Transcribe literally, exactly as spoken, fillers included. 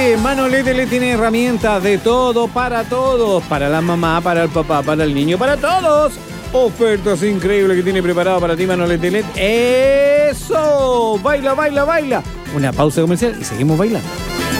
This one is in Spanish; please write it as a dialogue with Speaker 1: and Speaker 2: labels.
Speaker 1: Sí, Manolete le tiene herramientas de todo para todos. Para la mamá, para el papá, para el niño, para todos. Ofertas increíbles que tiene preparado para ti Manolete. ¡Eso! Baila, baila, baila. Una pausa comercial y seguimos bailando.